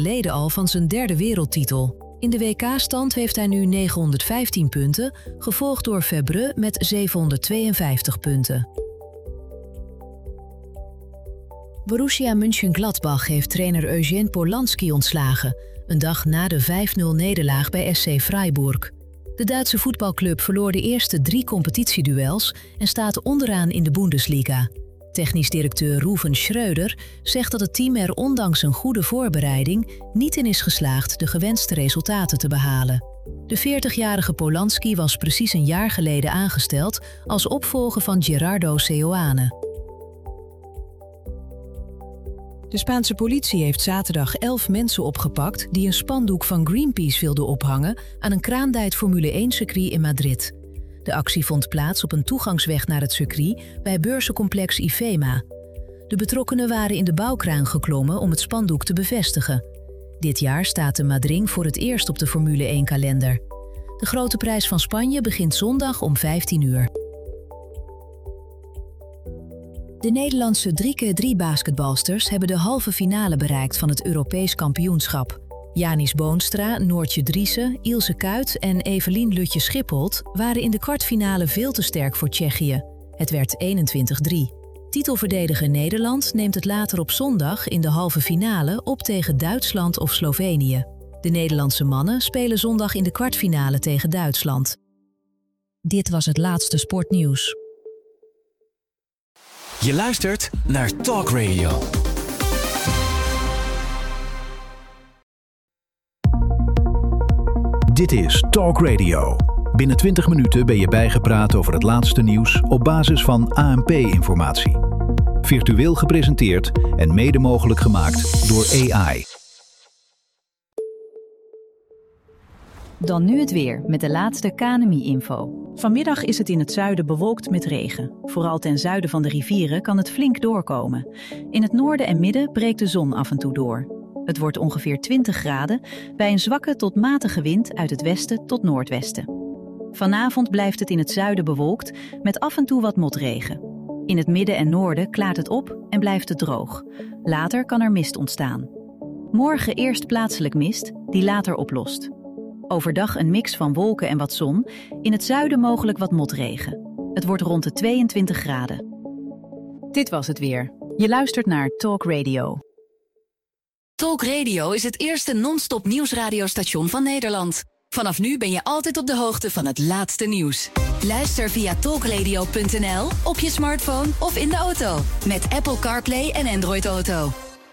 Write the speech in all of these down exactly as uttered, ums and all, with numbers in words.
geleden al van zijn derde wereldtitel. In de W K-stand heeft hij nu negenhonderdvijftien punten, gevolgd door Fabre met zevenhonderdtweeënvijftig punten. Borussia Mönchengladbach heeft trainer Eugène Polanski ontslagen, een dag na de vijf nul nederlaag bij S C Freiburg. De Duitse voetbalclub verloor de eerste drie competitieduels en staat onderaan in de Bundesliga. Technisch directeur Ruven Schreuder zegt dat het team er ondanks een goede voorbereiding niet in is geslaagd de gewenste resultaten te behalen. De veertigjarige Polanski was precies een jaar geleden aangesteld als opvolger van Gerardo Seoane. De Spaanse politie heeft zaterdag elf mensen opgepakt die een spandoek van Greenpeace wilden ophangen aan een kraandijt Formule één-circuit in Madrid. De actie vond plaats op een toegangsweg naar het circuit bij beurzencomplex IFEMA. De betrokkenen waren in de bouwkraan geklommen om het spandoek te bevestigen. Dit jaar staat de Madrid voor het eerst op de Formule één-kalender. De Grote Prijs van Spanje begint zondag om vijftien uur. De Nederlandse drie keer drie basketbalsters hebben de halve finale bereikt van het Europees kampioenschap. Janis Boonstra, Noortje Driessen, Ilse Kuyt en Evelien Lutje-Schipholt waren in de kwartfinale veel te sterk voor Tsjechië. Het werd eenentwintig drie. Titelverdediger Nederland neemt het later op zondag in de halve finale op tegen Duitsland of Slovenië. De Nederlandse mannen spelen zondag in de kwartfinale tegen Duitsland. Dit was het laatste sportnieuws. Je luistert naar Talk Radio. Dit is Talk Radio. Binnen twintig minuten ben je bijgepraat over het laatste nieuws op basis van A N P-informatie. Virtueel gepresenteerd en mede mogelijk gemaakt door A I. Dan nu het weer met de laatste K N M I-info. Vanmiddag is het in het zuiden bewolkt met regen. Vooral ten zuiden van de rivieren kan het flink doorkomen. In het noorden en midden breekt de zon af en toe door. Het wordt ongeveer twintig graden bij een zwakke tot matige wind uit het westen tot noordwesten. Vanavond blijft het in het zuiden bewolkt met af en toe wat motregen. In het midden en noorden klaart het op en blijft het droog. Later kan er mist ontstaan. Morgen eerst plaatselijk mist, die later oplost. Overdag een mix van wolken en wat zon, in het zuiden mogelijk wat motregen. Het wordt rond de tweeëntwintig graden. Dit was het weer. Je luistert naar Talk Radio. Talk Radio is het eerste non-stop nieuwsradiostation van Nederland. Vanaf nu ben je altijd op de hoogte van het laatste nieuws. Luister via talkradio punt n l, op je smartphone of in de auto. Met Apple CarPlay en Android Auto.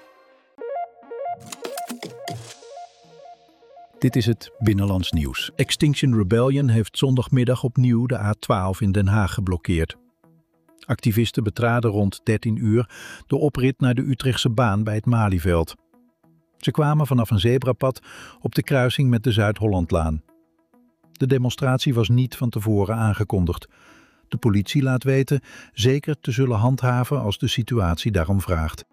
Dit is het Binnenlands Nieuws. Extinction Rebellion heeft zondagmiddag opnieuw de A twaalf in Den Haag geblokkeerd. Activisten betraden rond dertien uur de oprit naar de Utrechtse baan bij het Malieveld. Ze kwamen vanaf een zebrapad op de kruising met de Zuid-Hollandlaan. De demonstratie was niet van tevoren aangekondigd. De politie laat weten zeker te zullen handhaven als de situatie daarom vraagt.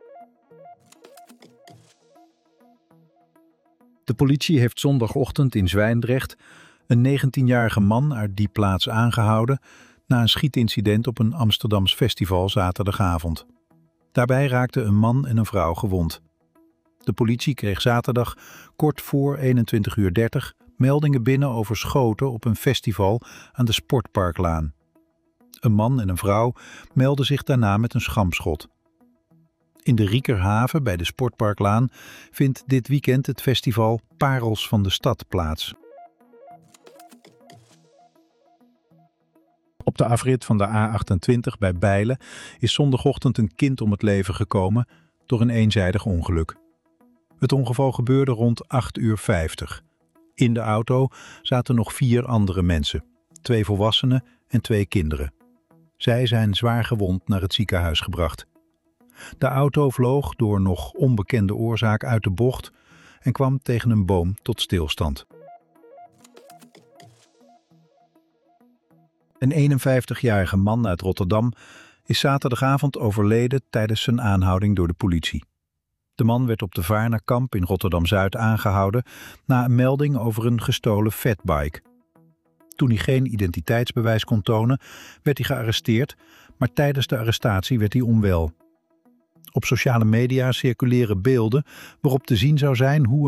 De politie heeft zondagochtend in Zwijndrecht een negentienjarige man uit die plaats aangehouden na een schietincident op een Amsterdams festival zaterdagavond. Daarbij raakten een man en een vrouw gewond. De politie kreeg zaterdag kort voor eenentwintig uur dertig meldingen binnen over schoten op een festival aan de Sportparklaan. Een man en een vrouw meldden zich daarna met een schampschot. In de Riekerhaven bij de Sportparklaan vindt dit weekend het festival Parels van de Stad plaats. Op de afrit van de A achtentwintig bij Bijlen is zondagochtend een kind om het leven gekomen door een eenzijdig ongeluk. Het ongeval gebeurde rond acht uur vijftig. In de auto zaten nog vier andere mensen, twee volwassenen en twee kinderen. Zij zijn zwaar gewond naar het ziekenhuis gebracht. De auto vloog door nog onbekende oorzaak uit de bocht en kwam tegen een boom tot stilstand. Een eenenvijftigjarige man uit Rotterdam is zaterdagavond overleden tijdens zijn aanhouding door de politie. De man werd op de Vaarnerkamp in Rotterdam-Zuid aangehouden na een melding over een gestolen fatbike. Toen hij geen identiteitsbewijs kon tonen, werd hij gearresteerd, maar tijdens de arrestatie werd hij onwel. Op sociale media circuleren beelden waarop te zien zou zijn hoe